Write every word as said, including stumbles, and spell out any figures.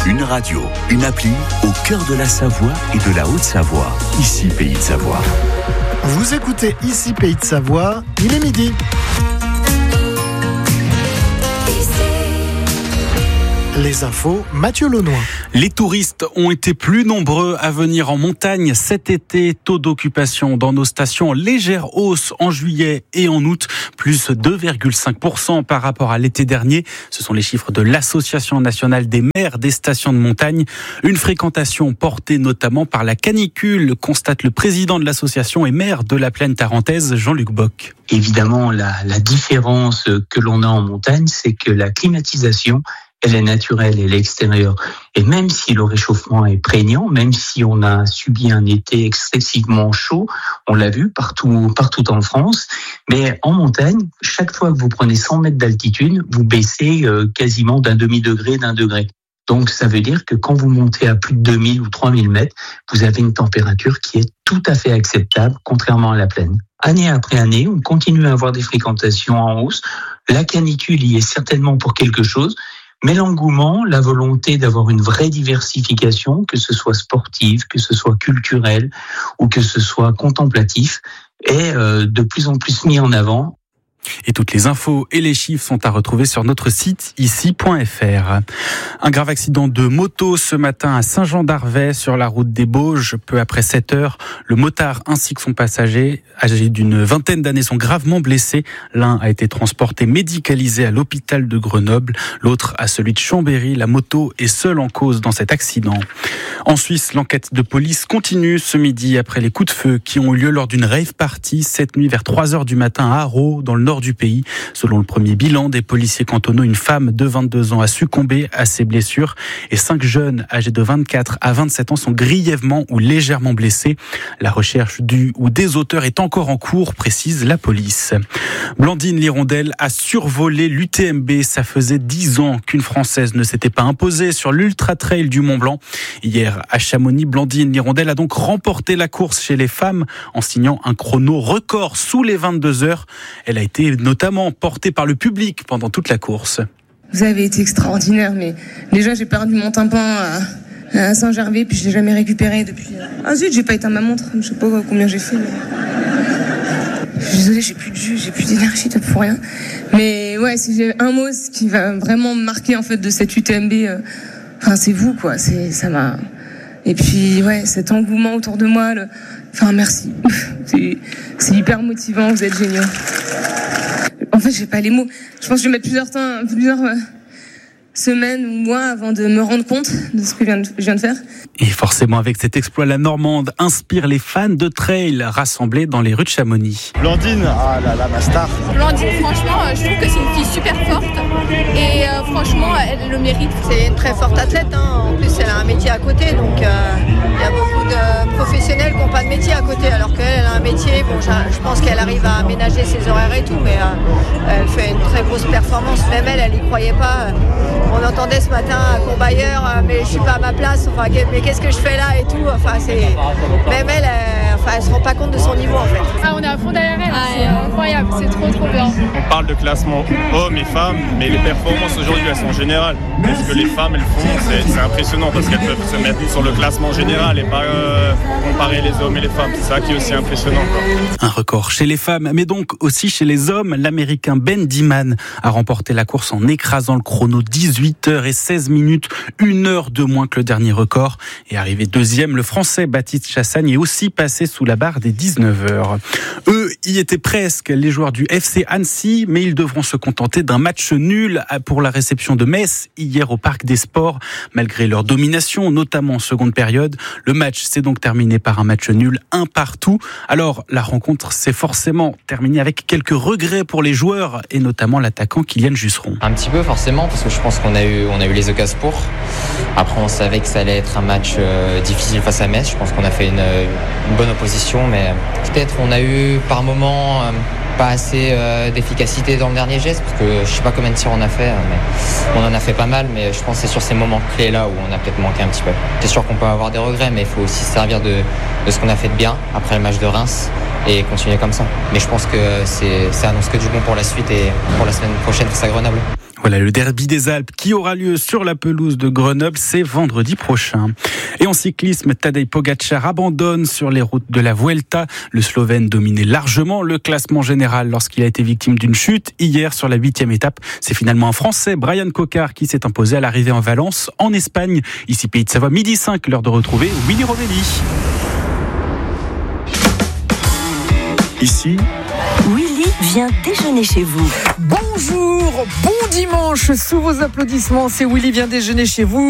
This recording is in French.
Une radio, une appli au cœur de la Savoie et de la Haute-Savoie. Ici, Pays de Savoie. Vous écoutez Ici, Pays de Savoie, il est midi. Les infos, Mathieu Launois. Les touristes ont été plus nombreux à venir en montagne cet été. Taux d'occupation dans nos stations, légère hausse en juillet et en août, plus deux virgule cinq pour cent par rapport à l'été dernier. Ce sont les chiffres de l'Association nationale des maires des stations de montagne. Une fréquentation portée notamment par la canicule, constate le président de l'association et maire de la Plaine Tarentaise, Jean-Luc Bock. Évidemment, la, la différence que l'on a en montagne, c'est que la climatisation, elle est naturelle, elle est extérieure. Et même si le réchauffement est prégnant, même si on a subi un été excessivement chaud, on l'a vu partout, partout en France, mais en montagne, chaque fois que vous prenez cent mètres d'altitude, vous baissez euh, quasiment d'un demi-degré, d'un degré. Donc ça veut dire que quand vous montez à plus de deux mille ou trois mille mètres, vous avez une température qui est tout à fait acceptable, contrairement à la plaine. Année après année, on continue à avoir des fréquentations en hausse. La canicule y est certainement pour quelque chose. Mais l'engouement, la volonté d'avoir une vraie diversification, que ce soit sportive, que ce soit culturelle ou que ce soit contemplatif, est de plus en plus mis en avant. Et toutes les infos et les chiffres sont à retrouver sur notre site ici point f r. Un grave accident de moto ce matin à Saint-Jean-d'Arvey sur la route des Bauges. Peu après sept heures, le motard ainsi que son passager, âgé d'une vingtaine d'années, sont gravement blessés. L'un a été transporté médicalisé à l'hôpital de Grenoble, l'autre à celui de Chambéry. La moto est seule en cause dans cet accident. En Suisse, l'enquête de police continue ce midi après les coups de feu qui ont eu lieu lors d'une rave party cette nuit vers trois heures du matin à Haro, dans le nord du pays. Selon le premier bilan des policiers cantonaux, une femme de vingt-deux ans a succombé à ses blessures et cinq jeunes âgés de vingt-quatre à vingt-sept ans sont grièvement ou légèrement blessés. La recherche du ou des auteurs est encore en cours, précise la police. Blandine Lirondelle a survolé l'U T M B. Ça faisait dix ans qu'une Française ne s'était pas imposée sur l'Ultra Trail du Mont Blanc. Hier, à Chamonix, Blandine Lirondelle a donc remporté la course chez les femmes en signant un chrono record sous les vingt-deux heures. Elle a été notamment portée par le public pendant toute la course. Vous avez été extraordinaire, mais déjà j'ai perdu mon tympan à, à Saint-Gervais, puis je l'ai jamais récupéré depuis. Ah zut, j'ai pas éteint ma montre, je sais pas combien j'ai fait. Mais... Je suis désolée, j'ai plus de jus, j'ai plus d'énergie pour rien. Mais ouais, si j'ai un mot ce qui va vraiment me marquer en fait de cette U T M B, euh, enfin c'est vous quoi, c'est ça m'a. Et puis ouais, cet engouement autour de moi, le... enfin merci, c'est, c'est hyper motivant, vous êtes géniaux. En fait, j'ai pas les mots. Je pense que je vais mettre plusieurs temps, plusieurs euh, semaines ou mois avant de me rendre compte de ce que je viens de, je viens de faire. Et forcément, avec cet exploit, la Normande inspire les fans de trail rassemblés dans les rues de Chamonix. Blandine, ah là là, ma star. Blandine, franchement, je trouve que c'est une fille super forte et euh, franchement, elle le mérite. C'est une très forte athlète, hein. En plus, elle a un métier à côté, donc il euh, y a beaucoup de professionnels qui n'ont pas de métier à côté, alors qu'elle elle a un métier. Bon, je, je pense qu'elle arrive à aménager ses horaires et tout, mais euh, elle fait une très grosse performance. Même elle, elle n'y croyait pas. On entendait ce matin à Courbayeur, mais je suis pas à ma place. Enfin, mais qu'est-ce que je fais là et tout. Enfin, c'est même elle, elle, enfin, elle se rend pas compte de son niveau en fait. Ah, on est à fond derrière elle. Ah, c'est incroyable, c'est trop trop bien. On parle de classement hommes et femmes, mais les performances aujourd'hui elles sont générales. Ce que les femmes elles font, c'est, c'est impressionnant parce qu'elles peuvent se mettre sur le classement général et pas euh, comparer les hommes et les femmes. C'est ça qui est aussi impressionnant, quoi. Un record chez les femmes, mais donc aussi chez les hommes. L'Américain Ben Diman a remporté la course en écrasant le chrono dix-huit heures et seize minutes, une heure de moins que le dernier record. Et arrivé deuxième, le Français Baptiste Chassagne est aussi passé sous la barre des dix-neuf heures. Eux y étaient presque, les joueurs du F C Annecy, mais ils devront se contenter d'un match nul pour la réception de Metz hier au Parc des Sports. Malgré leur domination, notamment en seconde période, le match s'est donc terminé par un match nul, un partout. Alors, la rencontre s'est forcément terminée avec quelques regrets pour les joueurs et notamment l'attaquant Kylian Jusseron. Un petit peu forcément, parce que je pense qu'on a eu, on a eu les occasions pour. Après, on savait que ça allait être un match euh, difficile face à Metz. Je pense qu'on a fait une, une bonne opposition, mais peut-être on a eu par moments euh, pas assez euh, d'efficacité dans le dernier geste, parce que je sais pas combien de tirs on a fait, mais on en a fait pas mal, mais je pense que c'est sur ces moments clés là où on a peut-être manqué un petit peu. C'est sûr qu'on peut avoir des regrets, mais il faut aussi se servir de, de ce qu'on a fait de bien après le match de Reims et continuer comme ça. Mais je pense que c'est, ça annonce que du bon pour la suite et pour la semaine prochaine face à Grenoble. Voilà, le derby des Alpes qui aura lieu sur la pelouse de Grenoble, c'est vendredi prochain. Et en cyclisme, Tadej Pogačar abandonne sur les routes de la Vuelta. Le Slovène dominait largement le classement général lorsqu'il a été victime d'une chute. Hier, sur la huitième étape, c'est finalement un Français, Brian Cocard, qui s'est imposé à l'arrivée en Valence, en Espagne. Ici, Pays de Savoie, midi cinq, l'heure de retrouver Willy Rovelli. Ici, Willy vient déjeuner chez vous. Bonjour, bon dimanche, sous vos applaudissements, c'est Willy vient déjeuner chez vous.